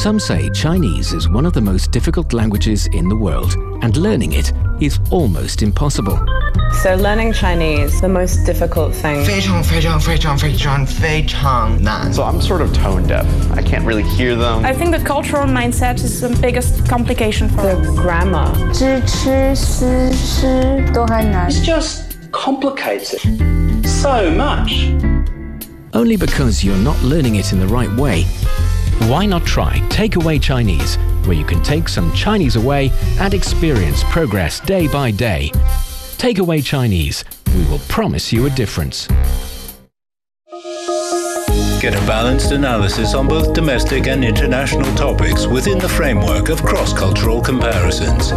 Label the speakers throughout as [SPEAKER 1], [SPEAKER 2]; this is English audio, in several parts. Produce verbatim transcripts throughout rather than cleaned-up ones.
[SPEAKER 1] Some say Chinese is one of the most difficult languages in the world, and learning it is almost impossible.
[SPEAKER 2] So learning Chinese, the most difficult thing.
[SPEAKER 3] 非常非常非常非常非常难.
[SPEAKER 4] So I'm sort of tone deaf. I can't really hear them.
[SPEAKER 5] I think the cultural mindset is the biggest complication for
[SPEAKER 2] the
[SPEAKER 5] us.
[SPEAKER 2] grammar.
[SPEAKER 6] 知吃思诗都还难.
[SPEAKER 7] It's just complicates it so much.
[SPEAKER 1] Only because you're not learning it in the right way. Why not try Takeaway Chinese, where you can take some Chinese away and experience progress day by day. Takeaway Chinese. We will promise you a difference.
[SPEAKER 8] Get a balanced analysis on both domestic and international topics within the framework of cross-cultural comparisons.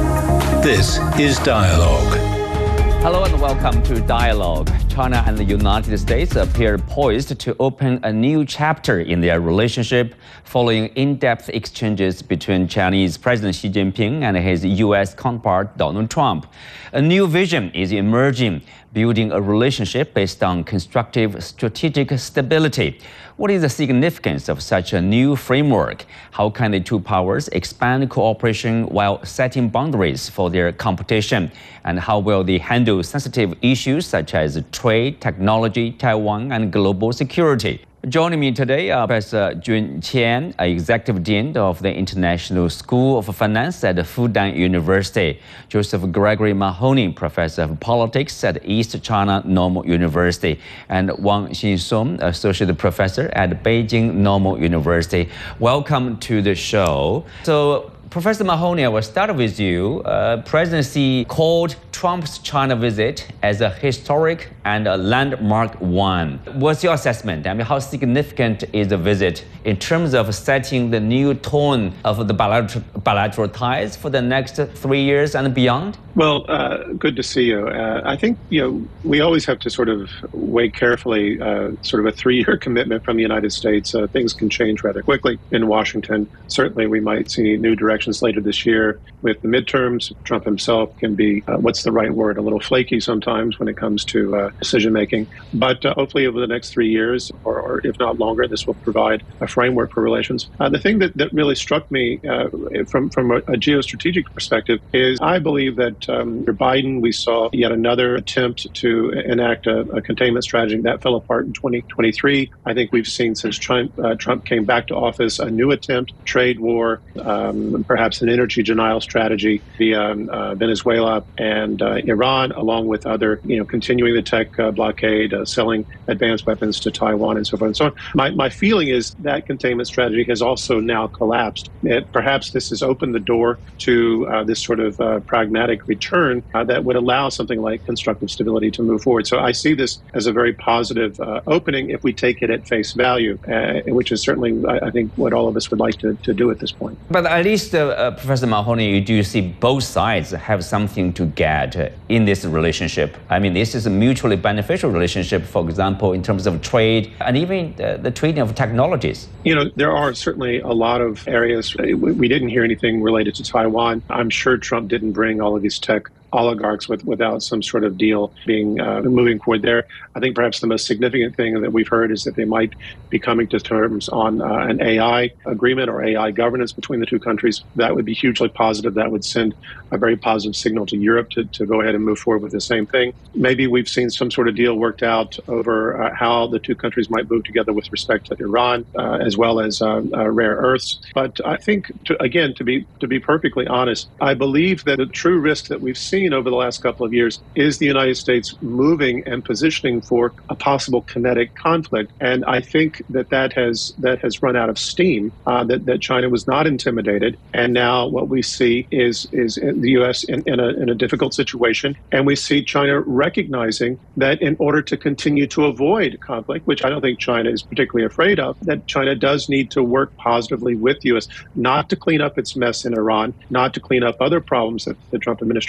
[SPEAKER 8] This is Dialogue.
[SPEAKER 9] Hello and welcome to Dialogue. China and the United States appear poised to open a new chapter in their relationship following in-depth exchanges between Chinese President Xi Jinping and his U S counterpart Donald Trump. A new vision is emerging, building a relationship based on constructive strategic stability. What is the significance of such a new framework? How can the two powers expand cooperation while setting boundaries for their competition? And how will they handle sensitive issues such as trade, technology, Taiwan, and global security? Joining me today are Professor Jun Qian, Executive Dean of the International School of Finance at Fudan University, Joseph Gregory Mahoney, Professor of Politics at East China Normal University, and Wang Xinsong, Associate Professor at Beijing Normal University. Welcome to the show. So, Professor Mahoney, I will start with you. Uh, President Xi called Trump's China visit as a historic and a landmark one. What's your assessment? I mean, how significant is the visit in terms of setting the new tone of the bilateral, bilateral ties for the next three years and beyond?
[SPEAKER 10] Well, uh, good to see you. Uh, I think, you know, we always have to sort of weigh carefully uh, sort of a three-year commitment from the United States. Uh, things can change rather quickly in Washington. Certainly, we might see new directions later this year with the midterms. Trump himself can be, uh, what's the right word, a little flaky sometimes when it comes to uh, decision-making. But uh, hopefully over the next three years, or, or if not longer, this will provide a framework for relations. Uh, the thing that, that really struck me uh, from, from a, a geostrategic perspective is I believe that Um, under Biden, we saw yet another attempt to enact a, a containment strategy that fell apart in twenty twenty-three. I think we've seen since Trump, uh, Trump came back to office a new attempt, trade war, um, perhaps an energy denial strategy via uh, Venezuela and uh, Iran, along with other, you know, continuing the tech uh, blockade, uh, selling advanced weapons to Taiwan and so forth and so on. My, my feeling is that containment strategy has also now collapsed. It, perhaps this has opened the door to uh, this sort of uh, pragmatic return uh, that would allow something like constructive stability to move forward. So I see this as a very positive uh, opening if we take it at face value, uh, which is certainly, I, I think, what all of us would like to, to do at this point.
[SPEAKER 9] But at least, uh, uh, Professor Mahoney, you do see both sides have something to get in this relationship. I mean, this is a mutually beneficial relationship, for example, in terms of trade and even uh, the trading of technologies.
[SPEAKER 10] You know, there are certainly a lot of areas. We didn't hear anything related to Taiwan. I'm sure Trump didn't bring all of these tech oligarchs with, without some sort of deal being uh, moving forward there. I think perhaps the most significant thing that we've heard is that they might be coming to terms on uh, an A I agreement or A I governance between the two countries. That would be hugely positive. That would send a very positive signal to Europe to, to go ahead and move forward with the same thing. Maybe we've seen some sort of deal worked out over uh, how the two countries might move together with respect to Iran, uh, as well as uh, uh, rare earths. But I think, to, again, to be to be perfectly honest, I believe that the true risk that we've seen over the last couple of years is the United States moving and positioning for a possible kinetic conflict. And I think that that has that has run out of steam, uh, that, that China was not intimidated. And now what we see is is the U S in, in, a, in a difficult situation. And we see China recognizing that in order to continue to avoid conflict, which I don't think China is particularly afraid of, that China does need to work positively with the U S, not to clean up its mess in Iran, not to clean up other problems that the Trump administration has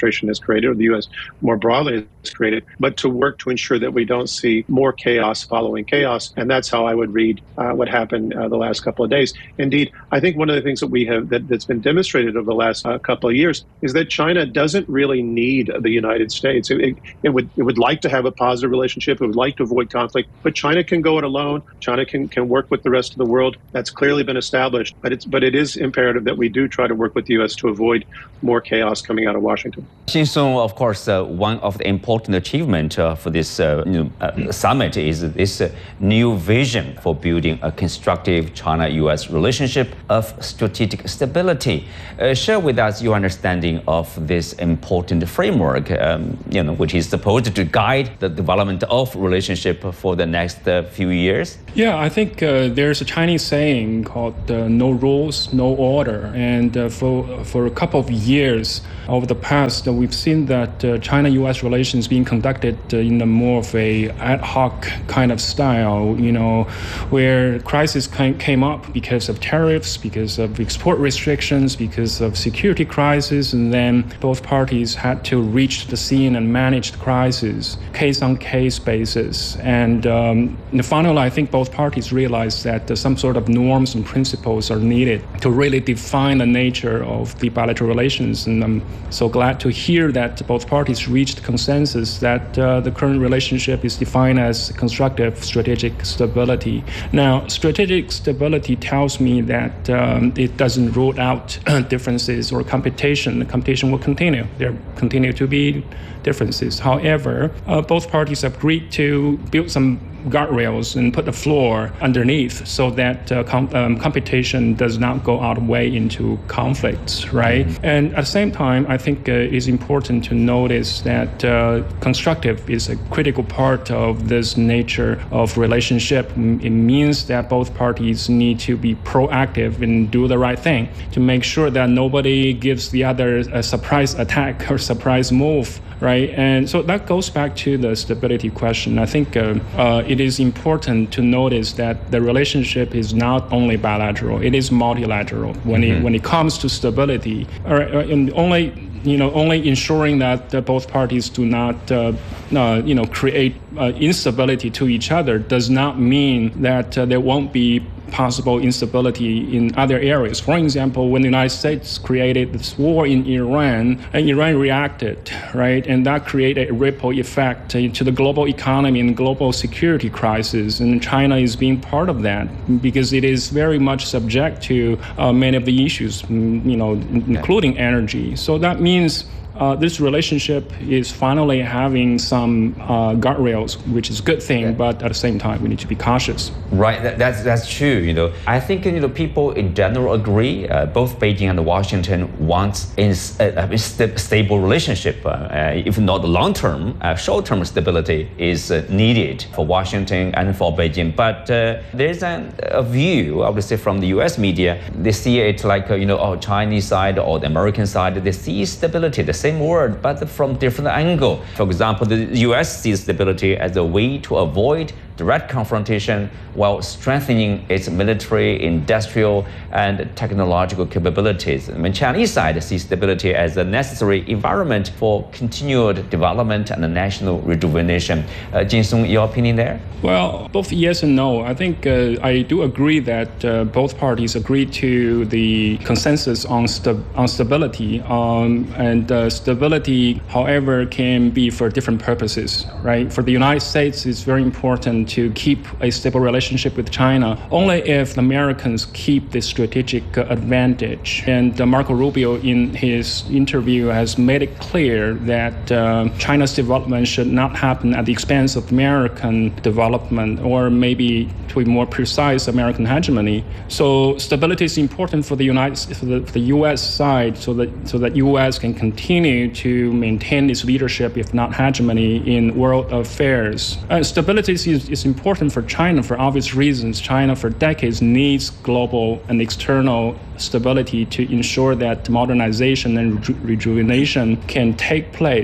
[SPEAKER 10] created, or the U S more broadly has created, but to work to ensure that we don't see more chaos following chaos. And that's how I would read uh, what happened uh, the last couple of days. Indeed, I think one of the things that we have that, that's been demonstrated over the last uh, couple of years is that China doesn't really need the United States. It, it, it would it would like to have a positive relationship. It would like to avoid conflict, but China can go it alone. China can, can work with the rest of the world. That's clearly been established. But it's but it is imperative that we do try to work with the U S to avoid more chaos coming out of Washington.
[SPEAKER 9] Jin Song, of course, uh, one of the important achievements uh, for this uh, you know, uh, summit is this uh, new vision for building a constructive China-U S relationship of strategic stability. Uh, share with us your understanding of this important framework, um, you know, which is supposed to guide the development of relationship for the next uh, few years.
[SPEAKER 11] Yeah, I think uh, there's a Chinese saying called uh, "no rules, no order," and uh, for for a couple of years over the past, uh, we've seen that uh, China-U S relations being conducted uh, in a more of a ad hoc kind of style, you know, where crisis came up because of tariffs, because of export restrictions, because of security crisis, and then both parties had to reach the scene and manage the crisis, case-on-case basis. And um, finally, I think both parties realized that uh, some sort of norms and principles are needed to really define the nature of the bilateral relations. And I'm so glad to hear that both parties reached consensus that uh, the current relationship is defined as constructive strategic stability. Now, strategic stability tells me that um, it doesn't rule out differences or competition. The competition will continue. There continue to be differences. However, uh, both parties agreed to build some guardrails and put the floor underneath so that uh, com- um, competition does not go out of way into conflicts, right? Mm-hmm. And at the same time, I think uh, it's important to notice that uh, constructive is a critical part of this nature of relationship. It means that both parties need to be proactive and do the right thing to make sure that nobody gives the other a surprise attack or surprise move, right? And so that goes back to the stability question. I think uh, uh, it is important to notice that the relationship is not only bilateral, it is multilateral when mm-hmm. it when it comes to stability. Or, or and only you know only ensuring that uh, both parties do not uh, uh, you know create uh, instability to each other does not mean that uh, there won't be possible instability in other areas. For example, when the United States created this war in Iran, and Iran reacted, right? And that created a ripple effect to the global economy and global security crisis. And China is being part of that because it is very much subject to uh, many of the issues, you know, including energy. So that means Uh, this relationship is finally having some uh, guardrails, which is a good thing, yeah. But at the same time, we need to be cautious.
[SPEAKER 9] Right, that, that's that's true. You know, I think you know people in general agree. Uh, both Beijing and Washington want a, a st- stable relationship. Uh, uh, if not long-term, uh, short-term stability is uh, needed for Washington and for Beijing. But uh, there's an, a view, I would say, from the U S media. They see it like uh, you know, oh, Chinese side or the American side. They see stability, the same word, but from different angle. For example, the U S sees stability as a way to avoid direct confrontation while strengthening its military, industrial, and technological capabilities. I mean, Chinese side sees stability as a necessary environment for continued development and national rejuvenation. Uh, Jin Song, your opinion there?
[SPEAKER 11] Well, both yes and no. I think uh, I do agree that uh, both parties agreed to the consensus on, st- on stability. Um, and uh, stability, however, can be for different purposes, right? For the United States, it's very important to keep a stable relationship with China only if the Americans keep this strategic uh, advantage. And uh, Marco Rubio, in his interview, has made it clear that uh, China's development should not happen at the expense of American development, or maybe, to be more precise, American hegemony. So stability is important for the United, for the, for the U S side, so that so that U S can continue to maintain its leadership, if not hegemony, in world affairs. Uh, stability is, is important for China for obvious reasons. China for decades needs global and external stability to ensure that modernization and reju- rejuvenation can take place.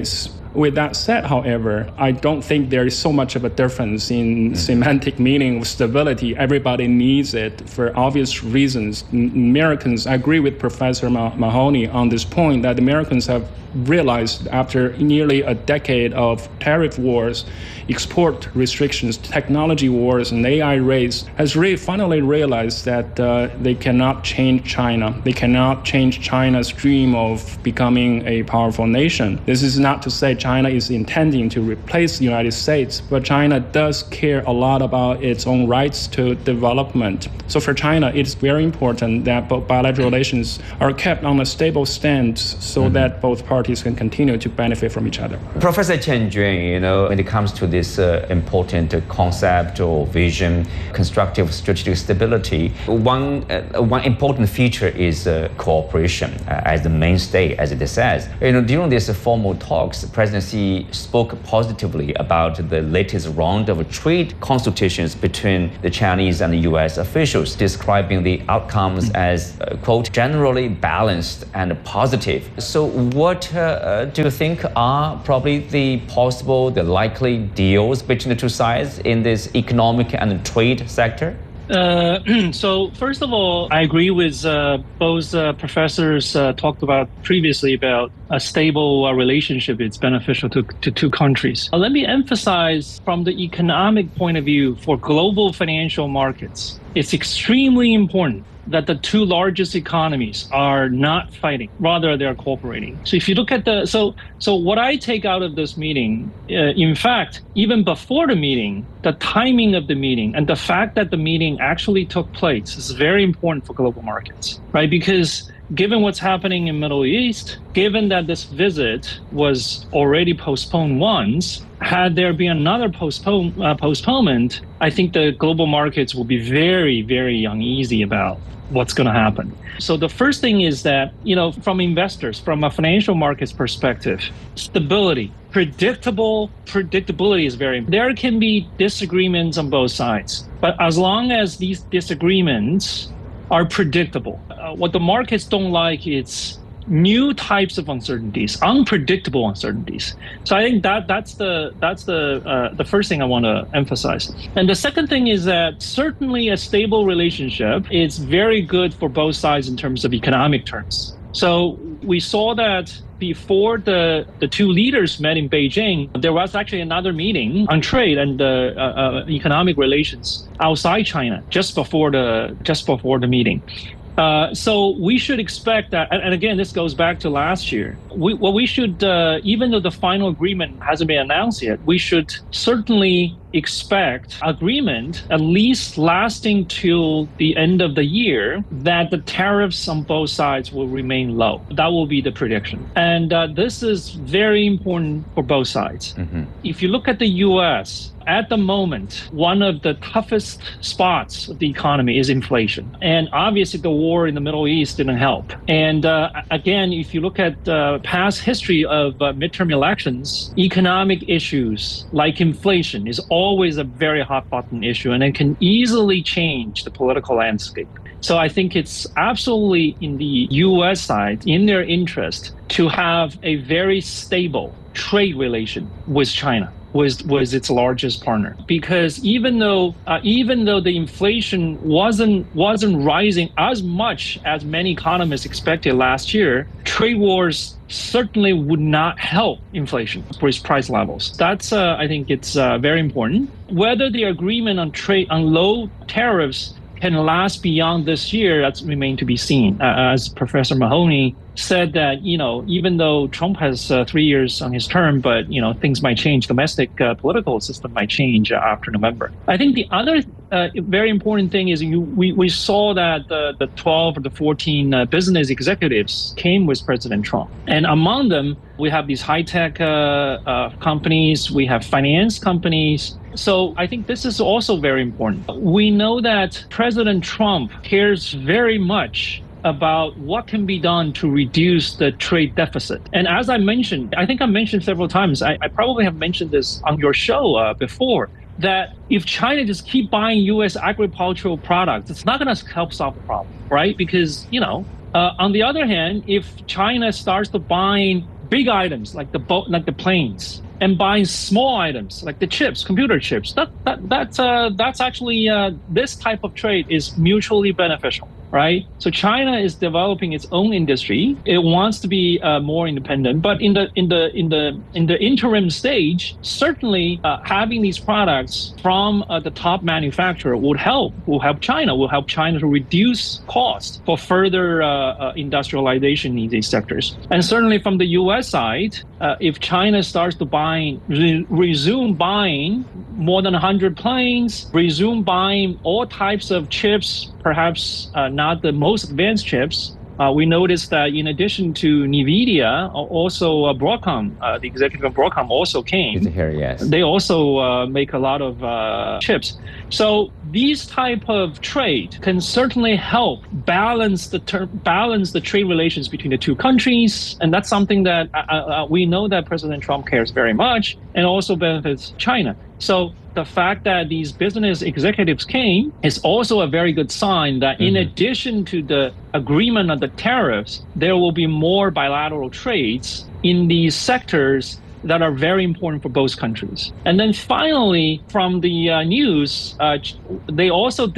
[SPEAKER 11] With that said, however, I don't think there is so much of a difference in mm-hmm. semantic meaning of stability. Everybody needs it for obvious reasons. Americans, I agree with Professor Mahoney on this point that Americans have realized after nearly a decade of tariff wars, export restrictions, technology wars, and A I race, has really finally realized that uh, they cannot change China. They cannot change China's dream of becoming a powerful nation. This is not to say China is intending to replace the United States, but China does care a lot about its own rights to development. So for China, it's very important that both bilateral relations are kept on a stable stand so mm-hmm. that both parties can continue to benefit from each other.
[SPEAKER 9] Professor Chen Jun, you know, when it comes to this uh, important uh, concept or vision, constructive strategic stability, one uh, one important feature is uh, cooperation uh, as the mainstay, as it says. You know, during these formal talks, President Xi spoke positively about the latest round of trade consultations between the Chinese and the U S officials, describing the outcomes as, uh, quote, generally balanced and positive. So what uh, do you think are probably the possible, the likely deals between the two sides in this economic and trade sector?
[SPEAKER 12] Uh, so first of all, I agree with uh, both uh, professors uh, talked about previously about a stable uh, relationship. It's beneficial to, to two countries. Uh, let me emphasize from the economic point of view for global financial markets, it's extremely important that the two largest economies are not fighting, rather they're cooperating. So if you look at the, so so what I take out of this meeting, uh, in fact, even before the meeting, the timing of the meeting and the fact that the meeting actually took place is very important for global markets, right? Because given what's happening in Middle East, given that this visit was already postponed once, had there been another postpone, uh, postponement, I think the global markets will be very, very uneasy about what's going to happen. So the first thing is that, you know, from investors, from a financial markets perspective, stability, predictable, predictability is very important. There can be disagreements on both sides, but as long as these disagreements are predictable, uh, what the markets don't like is new types of uncertainties, unpredictable uncertainties. So I think that that's the that's the uh, the first thing I want to emphasize. And the second thing is that certainly a stable relationship is very good for both sides in terms of economic terms. So we saw that before the, the two leaders met in Beijing, there was actually another meeting on trade and uh, uh, economic relations outside China just before the just before the meeting. Uh, so we should expect that, and, and again, this goes back to last year. We, what we should, uh, even though the final agreement hasn't been announced yet, we should certainly expect agreement at least lasting till the end of the year that the tariffs on both sides will remain low. That will be the prediction. And uh, this is very important for both sides. Mm-hmm. If you look at the U S, at the moment, one of the toughest spots of the economy is inflation. And obviously the war in the Middle East didn't help. And uh, again, if you look at uh, past history of uh, midterm elections, economic issues like inflation is always a very hot button issue, and it can easily change the political landscape. So I think it's absolutely in the U S side, in their interest, to have a very stable trade relation with China. Was was its largest partner, because even though uh, even though the inflation wasn't wasn't rising as much as many economists expected last year, trade wars certainly would not help inflation for its price levels. That's uh, I think it's uh, very important. Whether the agreement on trade on low tariffs can last beyond this year, that's remained to be seen. Uh, as Professor Mahoney said that, you know, even though Trump has uh, three years on his term, but, you know, things might change. Domestic uh, political system might change uh, after November. I think the other uh, very important thing is you, we, we saw that the, the twelve or the fourteen uh, business executives came with President Trump. And among them, we have these high-tech uh, uh, companies, we have finance companies. So I think this is also very important. We know that President Trump cares very much about what can be done to reduce the trade deficit. And as I mentioned, I think I mentioned several times, I, I probably have mentioned this on your show uh, before, that if China just keep buying U S agricultural products, it's not going to help solve the problem, right? Because, you know, uh, on the other hand, if China starts to buying big items like the boat, like the planes, and buying small items like the chips, computer chips. That that that's uh, that's actually uh, this type of trade is mutually beneficial, right? So China is developing its own industry. It wants to be uh, more independent, but in the in the in the in the interim stage, certainly uh, having these products from uh, the top manufacturer would help. Will help China. Will help China to reduce cost for further uh, uh, industrialization in these sectors. And certainly from the U S side, uh, if China starts to buy Re- resume buying more than one hundred planes, resume buying all types of chips, perhaps uh, not the most advanced chips. Uh, we noticed that in addition to NVIDIA, also uh, Broadcom, uh, the executive of Broadcom also came.
[SPEAKER 9] Here, yes.
[SPEAKER 12] They also uh, make a lot of uh, chips. So these type of trade can certainly help balance the ter- balance the trade relations between the two countries, and that's something that uh, uh, we know that President Trump cares very much, and also benefits China. So the fact that these business executives came is also a very good sign that in mm-hmm. addition to the agreement on the tariffs, there will be more bilateral trades in these sectors that are very important for both countries. And then finally, from the uh, news, uh, they also